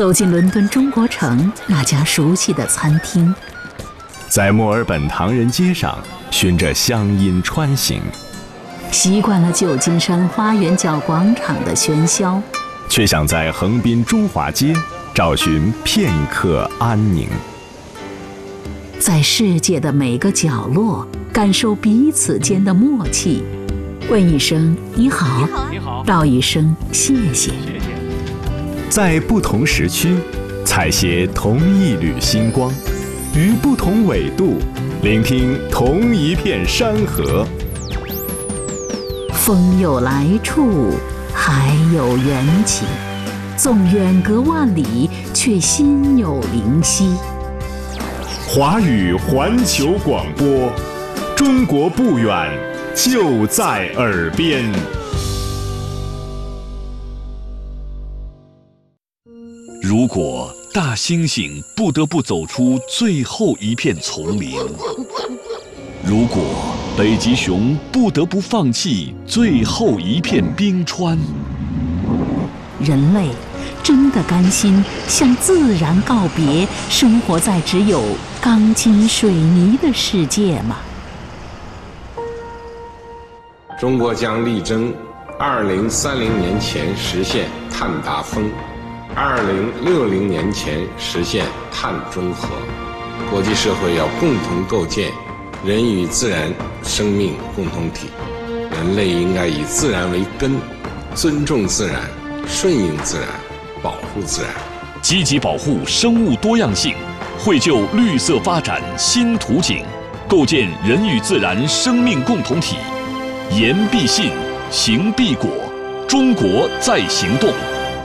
走进伦敦中国城那家熟悉的餐厅， 在墨尔本唐人街上循着乡音穿行， 习惯了旧金山花园角广场的喧嚣， 却想在横滨中华街找寻片刻安宁。 在世界的每个角落感受彼此间的默契，问一声你好， 你好， 道一声谢谢。 在不同时区采撷同一缕星光，于不同纬度聆听同一片山河。 风有来处，海有缘起，纵远隔万里，却心有灵犀。 华语环球广播，中国不远，就在耳边。 如果大猩猩不得不走出最后一片丛林，如果北极熊不得不放弃最后一片冰川， 人类真的甘心向自然告别，生活在只有钢筋水泥的世界吗？ 中国将力争2030年前实现碳达峰，2060年前实现碳中和。国际社会要共同构建人与自然生命共同体，人类应该以自然为根，尊重自然，顺应自然，保护自然， 积极保护生物多样性，绘就绿色发展新图景，构建人与自然生命共同体。言必信，行必果，中国在行动。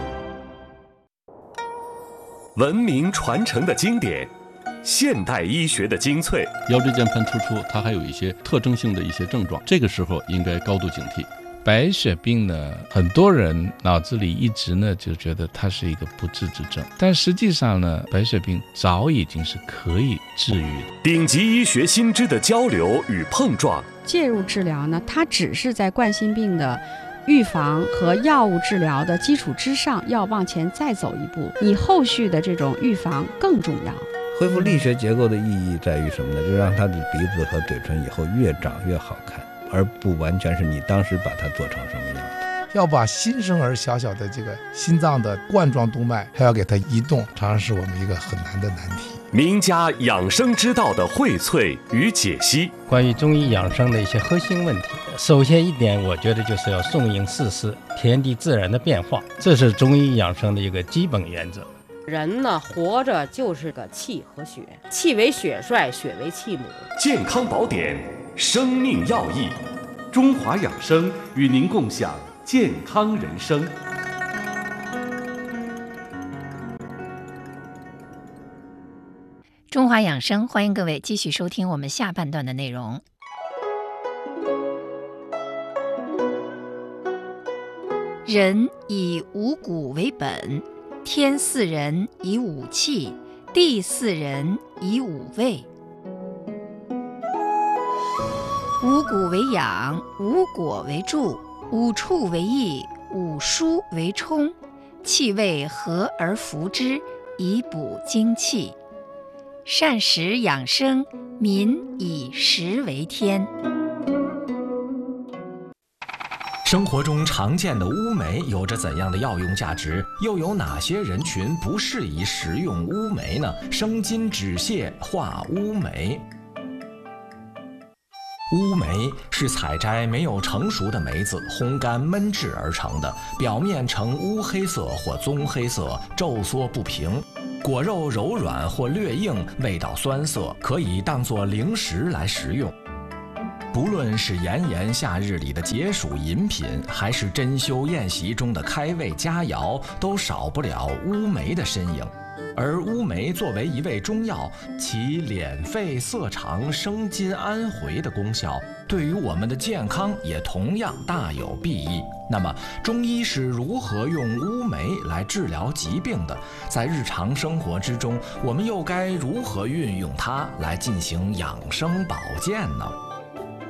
文明传承的经典，现代医学的精粹。 腰椎间盘突出，它还有一些特征性的一些症状，这个时候应该高度警惕。白血病呢，很多人脑子里一直呢就觉得它是一个不治之症，但实际上呢，白血病早已经是可以治愈的。 顶级医学新知的交流与碰撞， 介入治疗呢，它只是在冠心病的预防和药物治疗的基础之上，要往前再走一步，你后续的这种预防更重要。 恢复力学结构的意义在于什么呢？就是让他的鼻子和嘴唇以后越长越好看，而不完全是你当时把它做成什么样的。 要把新生儿小小的这个心脏的冠状动脉还要给它移动，常常是我们一个很难的难题。 名家养生之道的荟萃与解析， 关于中医养生的一些核心问题，首先一点，我觉得就是要顺应四时，天地自然的变化，这是中医养生的一个基本原则。 人呢，活着就是个气和血，气为血帅，血为气母。 健康宝典，生命要义，中华养生与您共享健康人生。 中华养生，欢迎各位继续收听我们下半段的内容。人以五谷为本，天祀人以五气，地祀人以五味。五谷为养，五果为助，五畜为益，五蔬为充，气味和而服之，以补精气。膳食养生，民以食为天。 生活中常见的乌梅有着怎样的药用价值？又有哪些人群不适宜食用乌梅呢？生津止泻，化乌梅。乌梅是采摘没有成熟的梅子烘干焖制而成的，表面呈乌黑色或棕黑色，皱缩不平。果肉柔软或略硬，味道酸涩，可以当作零食来食用。不论是炎炎夏日里的解暑饮品，还是珍馐宴席中的开胃佳肴，都少不了乌梅的身影。而乌梅作为一味中药，其敛肺涩肠、生津安回的功效，对于我们的健康也同样大有裨益。那么，中医是如何用乌梅来治疗疾病的？在日常生活之中，我们又该如何运用它来进行养生保健呢？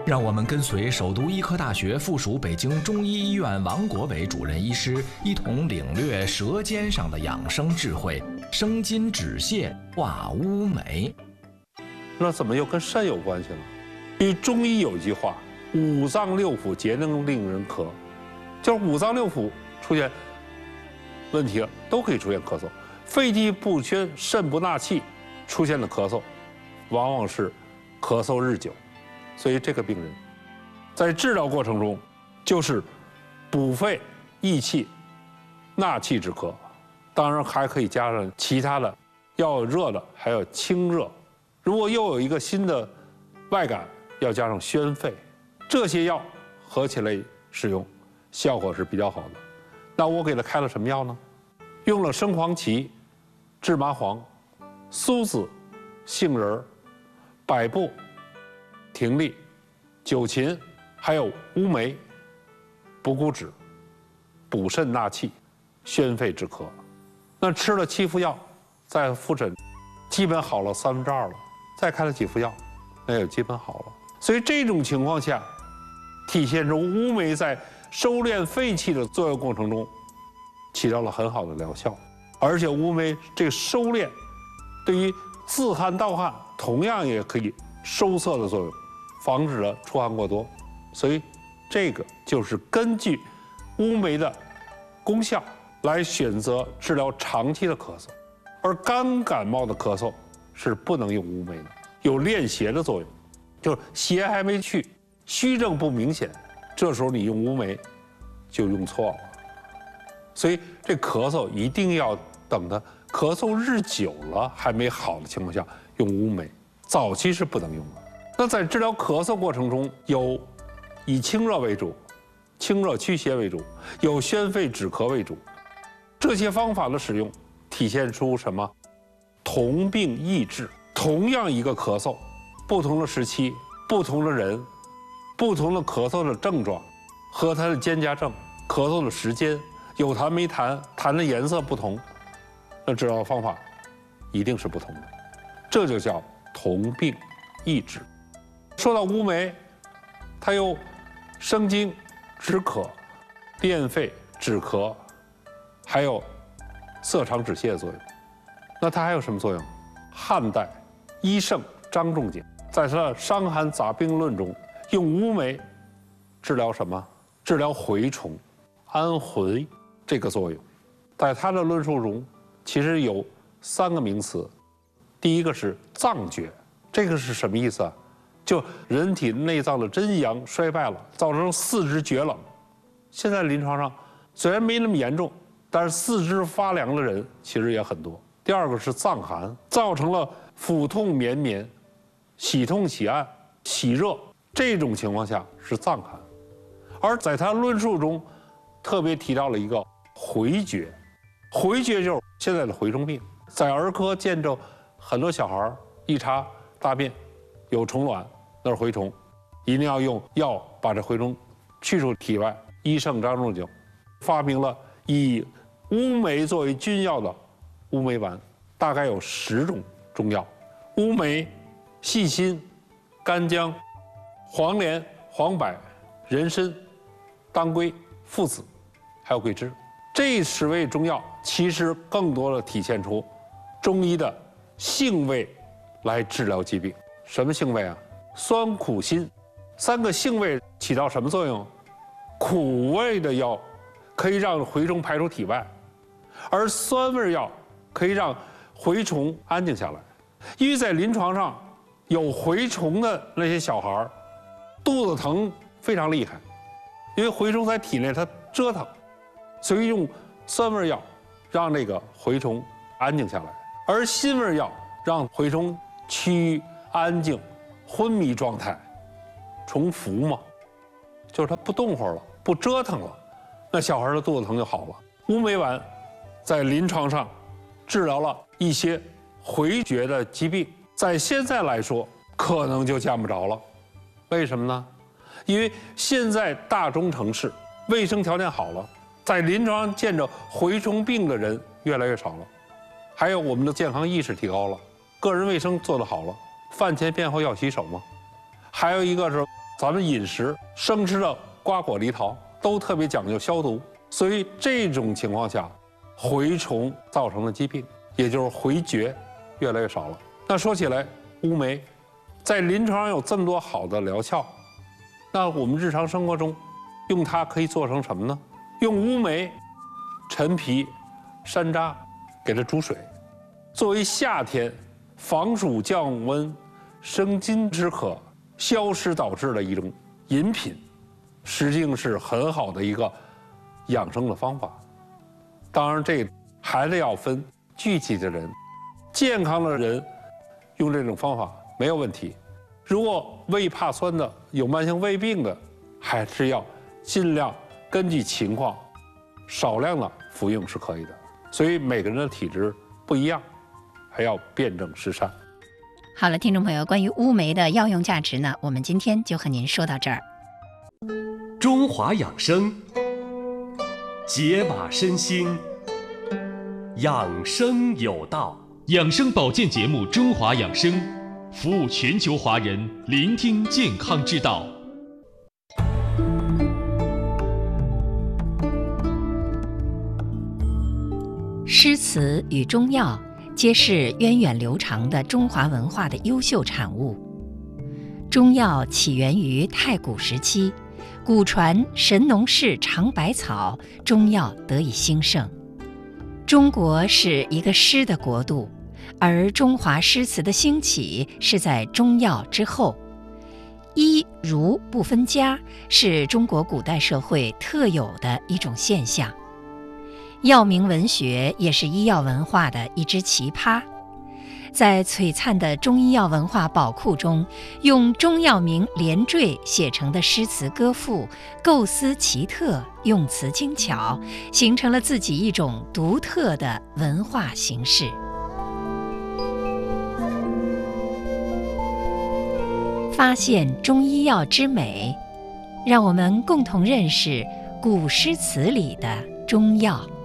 让我们跟随首都医科大学附属北京中医医院王国伟主任医师，一同领略舌尖上的养生智慧，生津止泻，化乌梅。 那怎么又跟肾有关系了？因为中医有一句话：五脏六腑皆能令人咳，就是五脏六腑出现问题了，都可以出现咳嗽。肺气不宣，肾不纳气，出现的咳嗽，往往是咳嗽日久。所以这个病人在治疗过程中，就是补肺益气、纳气止咳，当然还可以加上其他的，要有热的，还有清热。如果又有一个新的外感，要加上宣肺，这些药合起来使用，效果是比较好的。那我给他开了什么药呢？用了生黄芪、芝麻黄、苏子、杏仁、百部、葶苈、酒芹，还有乌梅、补骨脂，补肾纳气，宣肺止咳。那吃了7副药，再复诊，基本好了2/3了。再开了几副药，那也基本好了。所以这种情况下，体现出乌梅在收敛肺气的作用过程中，起到了很好的疗效。而且乌梅这个收敛，对于自汗盗汗同样也可以收涩的作用，防止了出汗过多。所以这个就是根据乌梅的功效来选择治疗长期的咳嗽。而干感冒的咳嗽是不能用乌梅的，有敛邪的作用，就是邪还没去，虚症不明显，这时候你用乌梅就用错了。所以这咳嗽一定要等它咳嗽日久了还没好的情况下用乌梅，早期是不能用的。那在治疗咳嗽过程中，有以清热为主，清热驱邪为主，有宣肺止咳为主。这些方法的使用体现出什么？同病异治。同样一个咳嗽，不同的时期、不同的人、不同的咳嗽的症状和它的兼夹症、咳嗽的时间、有痰没痰、痰的颜色不同，那治疗方法一定是不同的。这就叫同病异治。说到乌梅，它有生津止渴、敛肺止咳，还有涩肠止泻的作用。那它还有什么作用？汉代医圣张仲景在他的《伤寒杂病论》中，用乌梅治疗什么？治疗蛔虫、安魂这个作用。在他的论述中，其实有3个名词。第一个是脏厥，这个是什么意思啊？就人体内脏的真阳衰败了，造成四肢厥冷。现在临床上虽然没那么严重，但是四肢发凉的人其实也很多。第二个是脏寒，造成了腹痛绵绵、喜痛喜按、喜热，这种情况下是脏寒。而在他论述中，特别提到了一个蛔厥，蛔厥就是现在的蛔虫病。在儿科见着很多小孩一查大便有虫卵，那是蛔虫，一定要用药把这蛔虫去除体外。医圣张仲景发明了以乌梅作为君药的乌梅丸，大概有10种中药：乌梅、细辛、干姜、黄连、黄柏、人参、当归、附子，还有桂枝。这10味中药其实更多的体现出中医的性味来治疗疾病。什么性味啊？酸、苦、辛3个性味起到什么作用？苦味的药可以让蛔虫排出体外，而酸味药可以让蛔虫安静下来。因为在临床上有蛔虫的那些小孩肚子疼非常厉害，因为蛔虫在体内它折腾，所以用酸味药让那个蛔虫安静下来，而辛味药让蛔虫趋于安静、昏迷状态，虫服嘛，就是它不动活了，不折腾了，那小孩的肚子疼就好了。乌梅丸在临床上治疗了一些蛔厥的疾病，在现在来说可能就见不着了。为什么呢？因为现在大中城市卫生条件好了，在临床上见着蛔虫病的人越来越少了，还有我们的健康意识提高了，个人卫生做得好了，饭前便后要洗手嘛。还有一个是咱们饮食生吃的瓜果梨桃都特别讲究消毒，所以这种情况下，蛔虫造成的疾病，也就是蛔厥，越来越少了。那说起来，乌梅在临床上有这么多好的疗效，那我们日常生活中用它可以做成什么呢？用乌梅、陈皮、山楂给它煮水，作为夏天防暑降温、生津止渴、消湿导滞的一种饮品，实际上是很好的一个养生的方法。当然，这还是要分具体的人，健康的人用这种方法没有问题。如果胃怕酸的、有慢性胃病的，还是要尽量根据情况少量的服用是可以的。所以每个人的体质不一样，还要辨证施善。 好了，听众朋友，关于乌梅的药用价值呢，我们今天就和您说到这儿。 中华养生，解码身心，养生有道。 养生保健节目《中华养生》，服务全球华人，聆听健康之道。 诗词与中药皆是源远流长的中华文化的优秀产物。中药起源于太古时期，古传神农氏尝百草，中药得以兴盛。中国是一个诗的国度，而中华诗词的兴起是在中药之后。医儒不分家是中国古代社会特有的一种现象。药名文学也是医药文化的一支奇葩，在璀璨的中医药文化宝库中，用中药名连缀写成的诗词歌赋，构思奇特，用词精巧，形成了自己一种独特的文化形式。发现中医药之美，让我们共同认识古诗词里的中药。